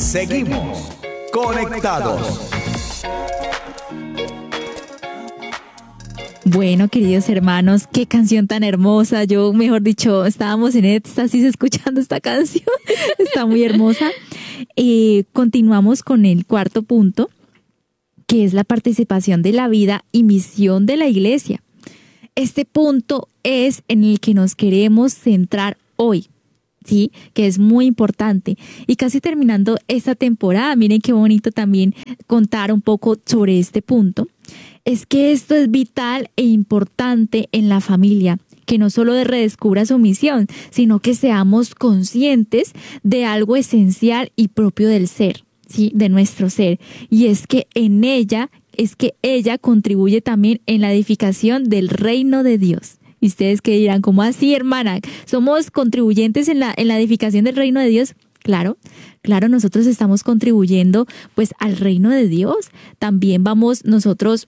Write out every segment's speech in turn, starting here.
Seguimos conectados. Bueno, queridos hermanos, qué canción tan hermosa. Yo, mejor dicho, estábamos en éxtasis escuchando esta canción. Está muy hermosa. Continuamos con el cuarto punto, que es la participación de la vida y misión de la iglesia. Este punto es en el que nos queremos centrar hoy, ¿sí? Que es muy importante. Y casi terminando esta temporada, miren qué bonito también contar un poco sobre este punto. Es que esto es vital e importante en la familia, que no solo redescubra su misión, sino que seamos conscientes de algo esencial y propio del ser, ¿sí? De nuestro ser. Y es que ella contribuye también en la edificación del reino de Dios. Y ustedes que dirán, ¿cómo así, hermana? ¿Somos contribuyentes en la edificación del reino de Dios? Claro, nosotros estamos contribuyendo pues al reino de Dios. También vamos nosotros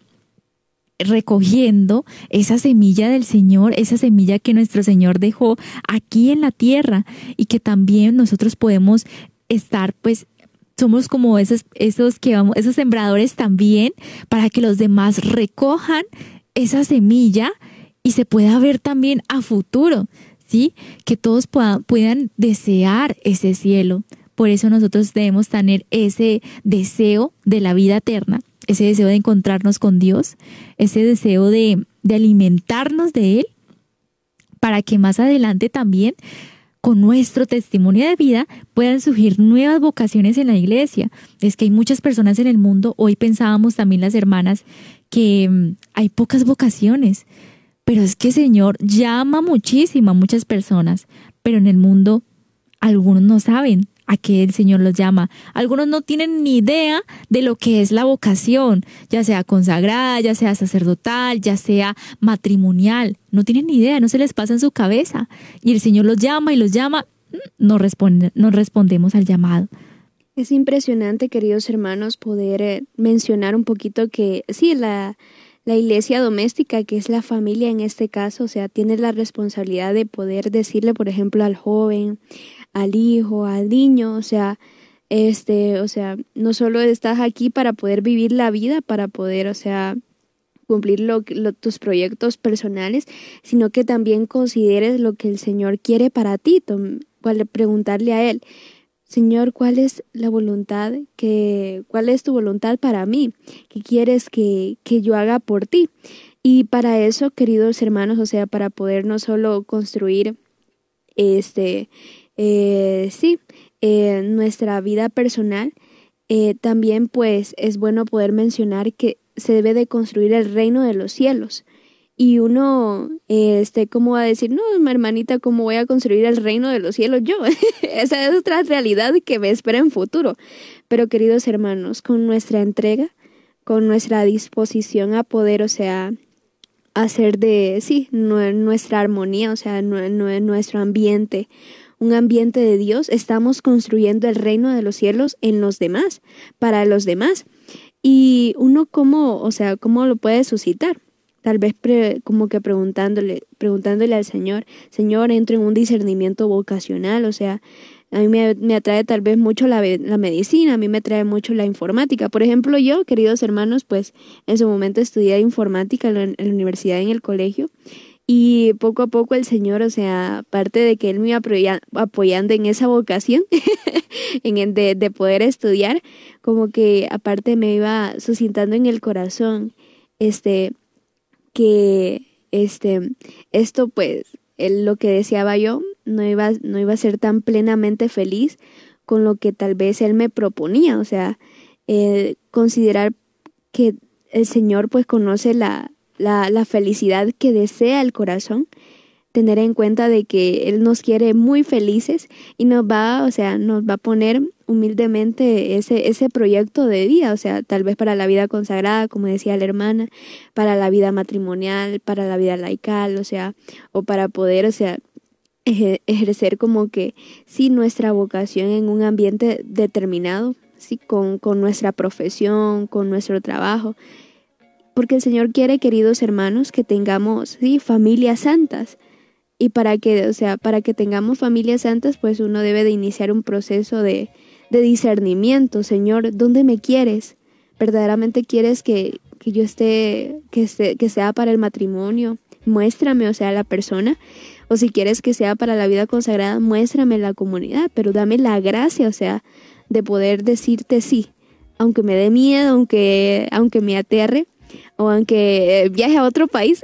recogiendo esa semilla del Señor, esa semilla que nuestro Señor dejó aquí en la tierra, y que también nosotros podemos estar, pues, somos como esos sembradores también, para que los demás recojan esa semilla y se pueda ver también a futuro, ¿sí? Que todos puedan desear ese cielo. Por eso nosotros debemos tener ese deseo de la vida eterna, ese deseo de encontrarnos con Dios, ese deseo de alimentarnos de Él, para que más adelante también, con nuestro testimonio de vida, puedan surgir nuevas vocaciones en la iglesia. Es que hay muchas personas en el mundo, hoy pensábamos también las hermanas, que hay pocas vocaciones, pero es que el Señor llama muchísimo a muchas personas, pero en el mundo algunos no saben a qué el Señor los llama. Algunos no tienen ni idea de lo que es la vocación, ya sea consagrada, ya sea sacerdotal, ya sea matrimonial. No tienen ni idea, no se les pasa en su cabeza. Y el Señor los llama y los llama, no respondemos al llamado. Es impresionante, queridos hermanos, poder mencionar un poquito que sí, la iglesia doméstica, que es la familia en este caso, o sea, tiene la responsabilidad de poder decirle, por ejemplo, al joven, al hijo, al niño, o sea, no solo estás aquí para poder vivir la vida, para poder, o sea, cumplir tus proyectos personales, sino que también consideres lo que el Señor quiere para ti, preguntarle a Él, Señor, ¿cuál es cuál es tu voluntad para mí? ¿Qué quieres que yo haga por ti? Y para eso, queridos hermanos, o sea, para poder no solo construir nuestra vida personal, también pues es bueno poder mencionar que se debe de construir el reino de los cielos. Y uno, ¿cómo va a decir? No, hermanita, ¿cómo voy a construir el reino de los cielos yo? Esa es otra realidad que me espera en futuro. Pero queridos hermanos, con nuestra entrega, con nuestra disposición a poder, o sea, hacer nuestra armonía, o sea, nuestro ambiente, un ambiente de Dios, estamos construyendo el reino de los cielos en los demás, para los demás. Y uno, ¿cómo lo puede suscitar? Tal vez como que preguntándole al Señor, entro en un discernimiento vocacional, o sea, a mí me atrae tal vez mucho la medicina, a mí me atrae mucho la informática. Por ejemplo, yo, queridos hermanos, pues en su momento estudié informática en la universidad, en el colegio, y poco a poco el Señor, o sea, aparte de que Él me iba apoyando en esa vocación, de poder estudiar, como que aparte me iba suscitando en el corazón, que esto pues lo que deseaba yo no iba a ser tan plenamente feliz con lo que tal vez Él me proponía, o sea, considerar que el Señor pues conoce la felicidad que desea el corazón, tener en cuenta de que Él nos quiere muy felices y nos va a poner humildemente ese proyecto de vida, o sea, tal vez para la vida consagrada, como decía la hermana, para la vida matrimonial, para la vida laical, o sea, o para poder, o sea, ejercer como que sí nuestra vocación en un ambiente determinado, sí, con nuestra profesión, con nuestro trabajo, porque el Señor quiere, queridos hermanos, que tengamos, sí, familias santas. Y para que tengamos familias santas, pues uno debe de iniciar un proceso de de discernimiento. Señor, ¿dónde me quieres? ¿Verdaderamente quieres que yo esté, que sea para el matrimonio? Muéstrame, o sea, la persona. O si quieres que sea para la vida consagrada, muéstrame la comunidad, pero dame la gracia, o sea, de poder decirte sí, aunque me dé miedo, aunque me aterre, o aunque viaje a otro país,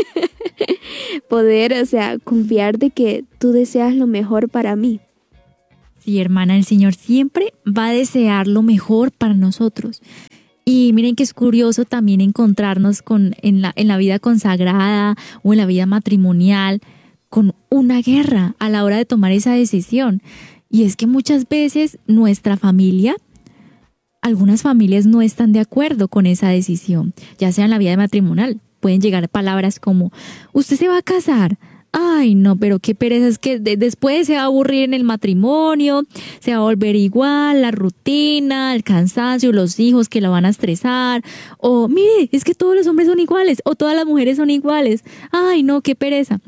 poder, o sea, confiar de que tú deseas lo mejor para mí. Sí, hermana, el Señor siempre va a desear lo mejor para nosotros. Y miren que es curioso también encontrarnos en la vida consagrada o en la vida matrimonial con una guerra a la hora de tomar esa decisión. Y es que muchas veces nuestra familia, algunas familias no están de acuerdo con esa decisión, ya sea en la vida matrimonial. Pueden llegar palabras como, ¿usted se va a casar? Ay, no, pero qué pereza, es que después se va a aburrir en el matrimonio, se va a volver igual, la rutina, el cansancio, los hijos que la van a estresar. O, mire, es que todos los hombres son iguales, o todas las mujeres son iguales. Ay, no, qué pereza.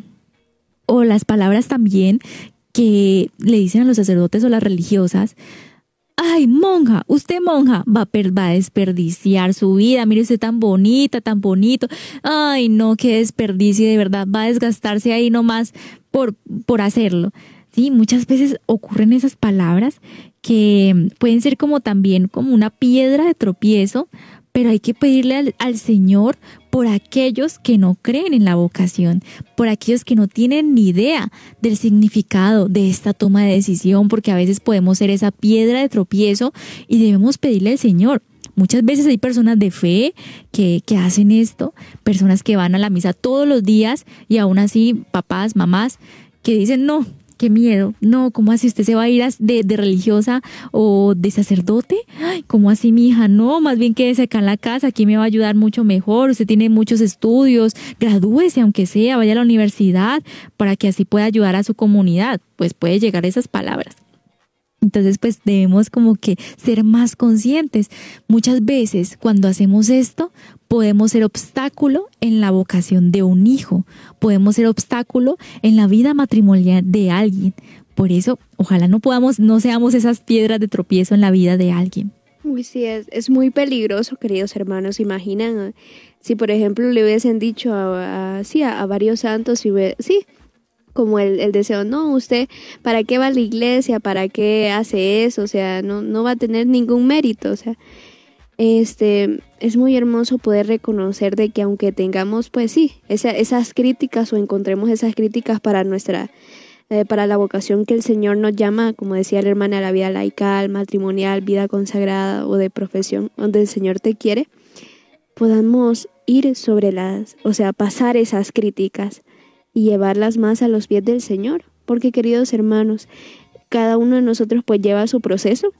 O las palabras también que le dicen a los sacerdotes o las religiosas, ay, monja, usted monja, va a desperdiciar su vida, mire usted tan bonita, tan bonito, ay no, qué desperdicio, de verdad, va a desgastarse ahí nomás por hacerlo. Sí, muchas veces ocurren esas palabras que pueden ser como también como una piedra de tropiezo, pero hay que pedirle al Señor por aquellos que no creen en la vocación, por aquellos que no tienen ni idea del significado de esta toma de decisión, porque a veces podemos ser esa piedra de tropiezo y debemos pedirle al Señor. Muchas veces hay personas de fe que hacen esto, personas que van a la misa todos los días y aún así papás, mamás, que dicen no. Qué miedo, no, ¿cómo así usted se va a ir de religiosa o de sacerdote? Ay, ¿cómo así mi hija? No, más bien quédese acá en la casa, aquí me va a ayudar mucho mejor, usted tiene muchos estudios, gradúese aunque sea, vaya a la universidad para que así pueda ayudar a su comunidad. Pues puede llegar esas palabras. Entonces, pues debemos como que ser más conscientes. Muchas veces cuando hacemos esto, podemos ser obstáculo en la vocación de un hijo, podemos ser obstáculo en la vida matrimonial de alguien. Por eso, ojalá no seamos esas piedras de tropiezo en la vida de alguien. Uy, sí, es muy peligroso, queridos hermanos. Imaginan si, por ejemplo, le hubiesen dicho a varios santos, sí, como el deseo, no, usted, ¿para qué va a la iglesia? ¿Para qué hace eso? O sea, no va a tener ningún mérito. O sea, es muy hermoso poder reconocer de que aunque tengamos, pues sí, esas críticas o encontremos esas críticas para para la vocación que el Señor nos llama, como decía la hermana, a la vida laical, matrimonial, vida consagrada o de profesión, donde el Señor te quiere, podamos ir pasar esas críticas y llevarlas más a los pies del Señor, porque queridos hermanos, cada uno de nosotros pues lleva su proceso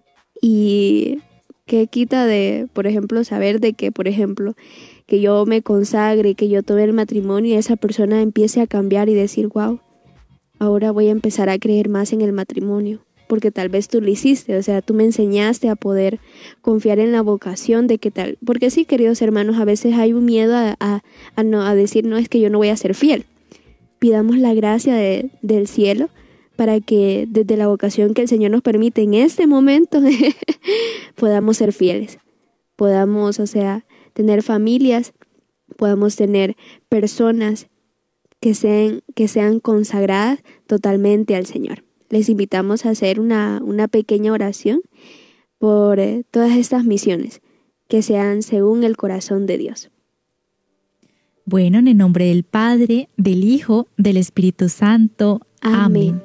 y qué quita de, por ejemplo, saber de que, por ejemplo, que yo me consagre, que yo tome el matrimonio y esa persona empiece a cambiar y decir, wow, ahora voy a empezar a creer más en el matrimonio, porque tal vez tú lo hiciste, o sea, tú me enseñaste a poder confiar en la vocación de que tal, porque sí, queridos hermanos, a veces hay un miedo a decir, no, es que yo no voy a ser fiel. Pidamos la gracia del cielo para que desde la vocación que el Señor nos permite en este momento podamos ser fieles, podamos, o sea, tener familias, podamos tener personas que sean consagradas totalmente al Señor. Les invitamos a hacer una pequeña oración por todas estas misiones, que sean según el corazón de Dios. Bueno, en el nombre del Padre, del Hijo, del Espíritu Santo. Amén.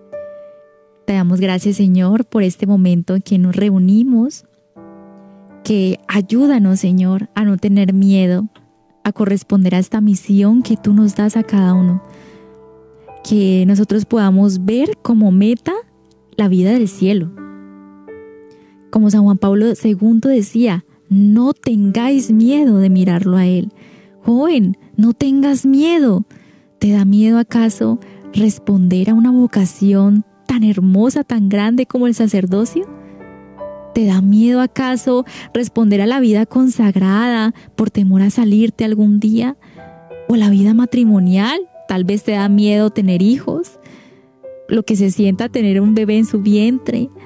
Te damos gracias, Señor, por este momento en que nos reunimos, que ayúdanos, Señor, a no tener miedo, a corresponder a esta misión que tú nos das a cada uno. Que nosotros podamos ver como meta la vida del cielo. Como San Juan Pablo II decía, no tengáis miedo de mirarlo a Él. Joven, no tengas miedo. ¿Te da miedo acaso responder a una vocación tan hermosa, tan grande como el sacerdocio? ¿Te da miedo acaso responder a la vida consagrada por temor a salirte algún día? ¿O la vida matrimonial? Tal vez te da miedo tener hijos, lo que se sienta tener un bebé en su vientre.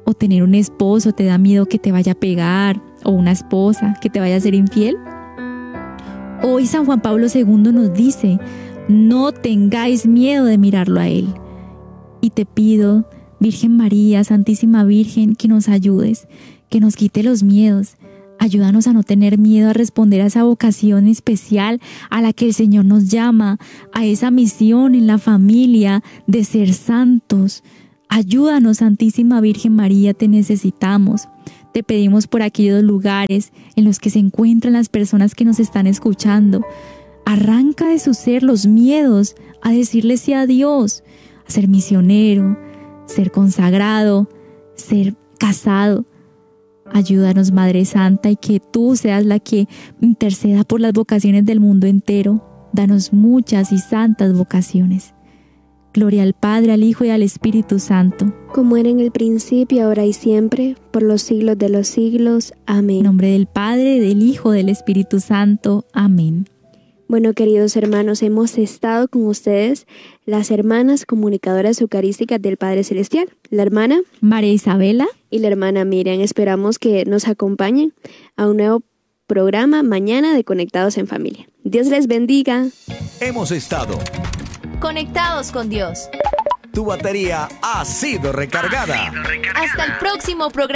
¿O tener un esposo te da miedo que te vaya a pegar? ¿O una esposa que te vaya a ser infiel? Hoy San Juan Pablo II nos dice, no tengáis miedo de mirarlo a Él. Y te pido, Virgen María, Santísima Virgen, que nos ayudes, que nos quite los miedos. Ayúdanos a no tener miedo a responder a esa vocación especial a la que el Señor nos llama, a esa misión en la familia de ser santos. Ayúdanos, Santísima Virgen María, te necesitamos. Te pedimos por aquellos lugares en los que se encuentran las personas que nos están escuchando. Arranca de su ser los miedos a decirle sí a Dios, a ser misionero, ser consagrado, ser casado. Ayúdanos, Madre Santa, y que tú seas la que interceda por las vocaciones del mundo entero. Danos muchas y santas vocaciones. Gloria al Padre, al Hijo y al Espíritu Santo. Como era en el principio, ahora y siempre, por los siglos de los siglos. Amén. En nombre del Padre, del Hijo, del Espíritu Santo. Amén. Bueno, queridos hermanos, hemos estado con ustedes las hermanas comunicadoras eucarísticas del Padre Celestial, la hermana María Isabela y la hermana Miriam. Esperamos que nos acompañen a un nuevo programa mañana de Conectados en Familia. Dios les bendiga. Hemos estado Conectados con Dios. Tu batería ha sido recargada. Hasta el próximo programa.